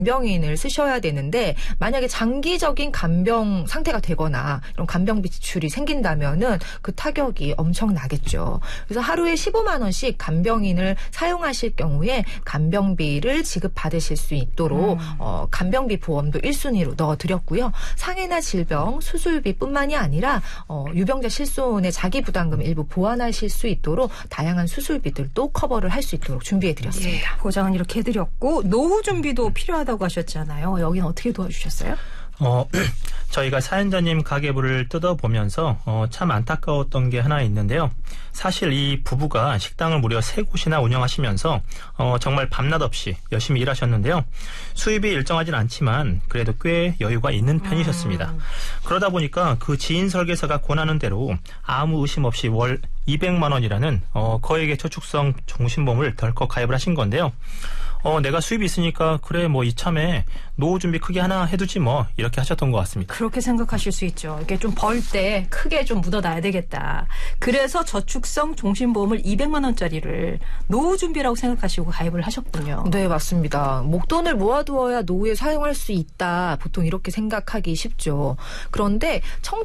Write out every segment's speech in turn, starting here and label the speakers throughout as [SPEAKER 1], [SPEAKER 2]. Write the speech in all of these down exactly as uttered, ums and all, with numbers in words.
[SPEAKER 1] 간병인을 쓰셔야 되는데 만약에 장기적인 간병 상태가 되거나 이런 간병비 지출이 생긴다면은 그 타격이 엄청나겠죠. 그래서 하루에 십오만 원씩 간병인을 사용하실 경우에 간병비를 지급받으실 수 있도록 음. 어, 간병비 보험도 일 순위로 넣어드렸고요. 상해나 질병 수술비뿐만이 아니라 어, 유병자 실손의 자기 부담금 일부 보완하실 수 있도록 다양한 수술비들도 커버를 할 수 있도록 준비해드렸습니다.
[SPEAKER 2] 예, 보장은 이렇게 해드렸고 노후 준비도 필요하다고 하셨잖아요. 여기는 어떻게 도와주셨어요?
[SPEAKER 3] 어, 저희가 사연자님 가계부를 뜯어보면서 어, 참 안타까웠던 게 하나 있는데요. 사실 이 부부가 식당을 무려 세 곳이나 운영하시면서 어, 정말 밤낮 없이 열심히 일하셨는데요. 수입이 일정하진 않지만 그래도 꽤 여유가 있는 편이셨습니다. 음. 그러다 보니까 그 지인 설계사가 권하는 대로 아무 의심 없이 월 이백만 원이라는 어, 거액의 저축성 종신보험을 덜컥 가입을 하신 건데요. 어, 내가 수입이 있으니까 그래 뭐 이참에 노후 준비 크게 하나 해두지 뭐 이렇게 하셨던 것 같습니다.
[SPEAKER 2] 그렇게 생각하실 수 있죠. 이게 좀 벌 때 크게 좀 묻어놔야 되겠다. 그래서 저축성 종신보험을 이백만 원짜리를 노후 준비라고 생각하시고 가입을 하셨군요.
[SPEAKER 1] 네, 맞습니다. 목돈을 모아두어야 노후에 사용할 수 있다. 보통 이렇게 생각하기 쉽죠. 그런데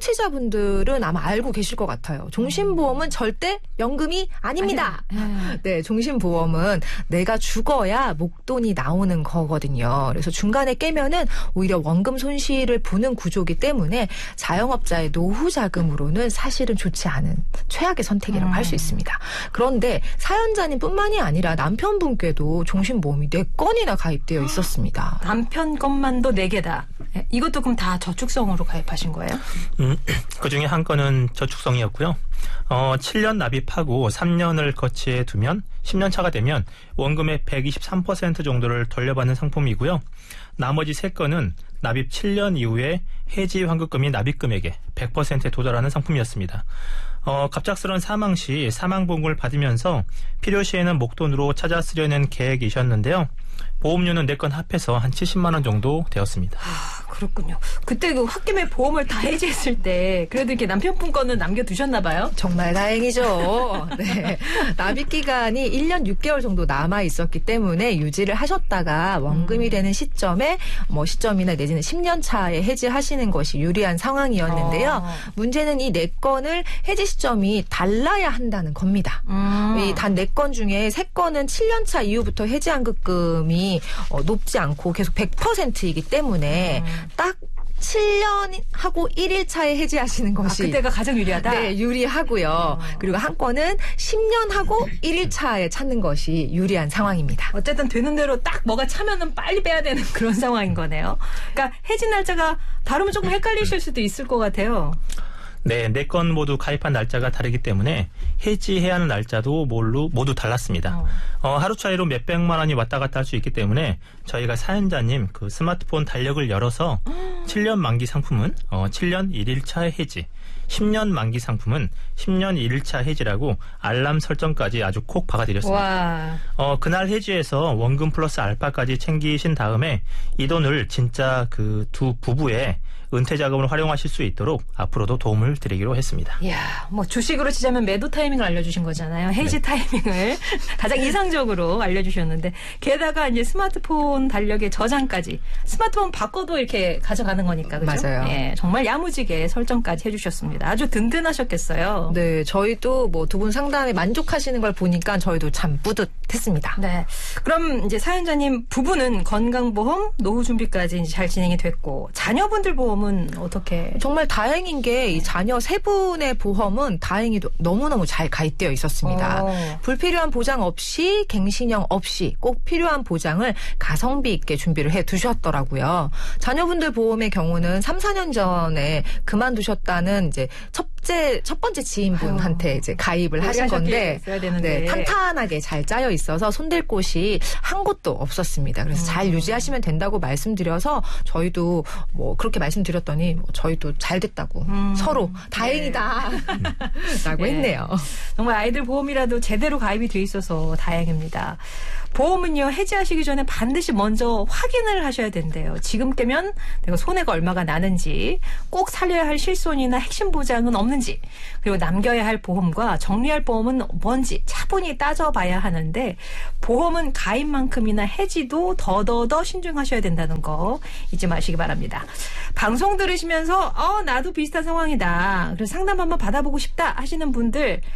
[SPEAKER 1] 청취자분들은 아마 알고 계실 것 같아요. 종신보험은 절대 연금이 아닙니다. 아니요. 네, 종신보험은 내가 죽어야 목돈이 나오는 거거든요. 그래서 중간에 깨면은 오히려 원금 손실을 보는 구조이기 때문에 자영업자의 노후 자금으로는 사실은 좋지 않은 최악의 선택이라고 음. 할 수 있습니다. 그런데 사연자님뿐만이 아니라 남편분께도 종신보험이 네 건이나 가입되어 있었습니다.
[SPEAKER 2] 남편 것만도 네 개다. 이것도 그럼 다 저축성으로 가입하신 거예요?
[SPEAKER 3] 음, 그중에 한 건은 저축성이었고요. 어, 칠 년 납입하고 삼 년을 거치해 두면 십 년 차가 되면 원금의 백이십삼 퍼센트 정도를 돌려받는 상품이고요. 나머지 세 건은 납입 칠 년 이후에 해지 환급금이 납입금액의 백 퍼센트에 도달하는 상품이었습니다. 어, 갑작스러운 사망 시 사망보험을 받으면서 필요시에는 목돈으로 찾아 쓰려는 계획이셨는데요. 보험료는 네 건 합해서 한 칠십만 원 정도 되었습니다.
[SPEAKER 2] 아, 그렇군요. 그때 그 홧김에 보험을 다 해지했을 때 그래도 이렇게 남편분 거는 남겨두셨나 봐요?
[SPEAKER 1] 정말 다행이죠. 네. 납입 기간이 일 년 육 개월 정도 남아 있었기 때문에 유지를 하셨다가 원금이 음. 되는 시점에 뭐 시점이나 내지는 십 년 차에 해지하시는 것이 유리한 상황이었는데요. 어. 문제는 이 네 건을 해지 시점이 달라야 한다는 겁니다. 음. 이 단 네 건 중에 세 건은 칠 년 차 이후부터 해지 환급금이 어, 높지 않고 계속 백 퍼센트이기 때문에 음. 딱 칠 년하고 일 일 차에 해지하시는 것이.
[SPEAKER 2] 아, 그때가 가장 유리하다?
[SPEAKER 1] 네, 유리하고요. 어. 그리고 한 건은 십 년하고 일 일 차에 찾는 것이 유리한 상황입니다.
[SPEAKER 2] 어쨌든 되는 대로 딱 뭐가 차면은 빨리 빼야 되는 그런 상황인 거네요. 그러니까 해지 날짜가 다르면 조금 헷갈리실 수도 있을 것 같아요.
[SPEAKER 3] 네, 네 건 모두 가입한 날짜가 다르기 때문에 해지해야 하는 날짜도 모두, 모두 달랐습니다. 어. 어, 하루 차이로 몇백만 원이 왔다 갔다 할 수 있기 때문에 저희가 사연자님 그 스마트폰 달력을 열어서 칠 년 만기 상품은 어, 칠 년 일 일 차 해지, 십 년 만기 상품은 십 년 일 일 차 해지라고 알람 설정까지 아주 콕 박아드렸습니다.
[SPEAKER 2] 와.
[SPEAKER 3] 어, 그날 해지해서 원금 플러스 알파까지 챙기신 다음에 이 돈을 진짜 그 두 부부의 은퇴 자금을 활용하실 수 있도록 앞으로도 도움을 드리기로 했습니다.
[SPEAKER 2] 이야, 뭐 주식으로 치자면 매도 타이밍을 알려주신 거잖아요. 해지 네. 타이밍을 가장 이상적으로 알려주셨는데 게다가 이제 스마트폰 달력의 저장까지 스마트폰 바꿔도 이렇게 가져가는 거니까 그죠?
[SPEAKER 1] 맞아요.
[SPEAKER 2] 예, 정말 야무지게 설정까지 해주셨습니다. 아주 든든하셨겠어요.
[SPEAKER 1] 네, 저희도 뭐 두 분 상담에 만족하시는 걸 보니까 저희도 참 뿌듯했습니다.
[SPEAKER 2] 네, 그럼 이제 사연자님 부부는 건강보험, 노후 준비까지 이제 잘 진행이 됐고 자녀분들 보험 은 어떻게?
[SPEAKER 1] 정말 다행인 게 이 자녀 세 분의 보험은 다행히도 너무너무 잘 가입되어 있었습니다. 오. 불필요한 보장 없이 갱신형 없이 꼭 필요한 보장을 가성비 있게 준비를 해 두셨더라고요. 자녀분들 보험의 경우는 삼, 사 년 전에 그만두셨다는 이제 첫째, 첫 번째 지인분한테 아유. 이제 가입을 하신 건데 네, 탄탄하게 잘 짜여 있어서 손댈 곳이 한 곳도 없었습니다. 그래서 음. 잘 유지하시면 된다고 말씀드려서 저희도 뭐 그렇게 말씀 드렸더니 뭐 저희도 잘 됐다고 음, 서로 다행이다 네. 라고 네. 했네요.
[SPEAKER 2] 정말 아이들 보험이라도 제대로 가입이 돼 있어서 다행입니다. 보험은요 해지하시기 전에 반드시 먼저 확인을 하셔야 된대요. 지금 깨면 내가 손해가 얼마가 나는지 꼭 살려야 할 실손이나 핵심 보장은 없는지 없는지, 그리고 남겨야 할 보험과 정리할 보험은 뭔지 차분히 따져봐야 하는데, 보험은 가입만큼이나 해지도 더더더 신중하셔야 된다는 거 잊지 마시기 바랍니다. 방송 들으시면서 어 나도 비슷한 상황이다, 그래서 상담 한번 받아보고 싶다 하시는 분들